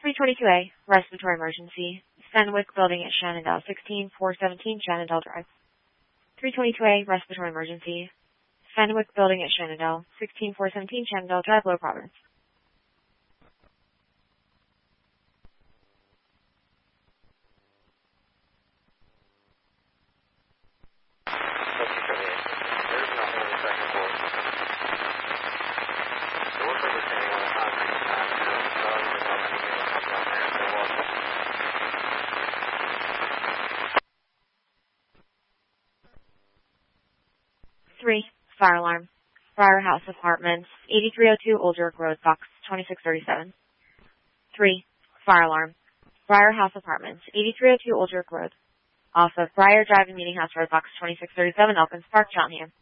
322A, respiratory emergency. Fenwick Building at Shenandoah, 16417 Shenandoah Drive. 322A, respiratory emergency. Fenwick Building at Shenandoah, 16417 Shenandoah Drive, Low Providence. Three, fire alarm. Briarhouse Apartments, 8302 Old York Road, Box 2637. 3, fire alarm. Briarhouse Apartments, 8302 Old York Road, off of Briar Drive and Meeting House Road, Box 2637, Elkins Park, Cheltenham.